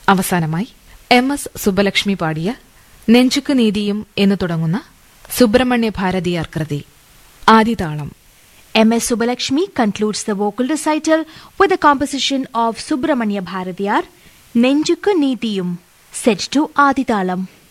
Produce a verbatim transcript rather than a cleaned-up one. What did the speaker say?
അവസാനമായി M S Subbalakshmi പാടിയ നെഞ്ചുക്ക് നീതിയും എന്നു തുടങ്ങുന്ന സുബ്രഹ്മണ്യ ഭാരതിയാർ കൃതി ആദിതാളം. M S Subbulakshmi concludes the vocal recital with a composition of Subramanya Bharatiyar, Nenjukku Neethiyum, set to Adithalam.